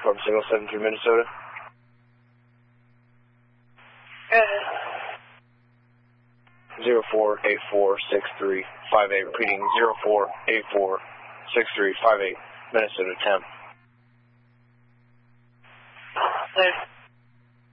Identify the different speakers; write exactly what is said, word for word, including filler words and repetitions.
Speaker 1: from Signal seven three Minnesota.
Speaker 2: Go ahead.
Speaker 1: zero four eight four six three five eight, repeating zero four eight four six three five eight, Minnesota temp.
Speaker 2: Later.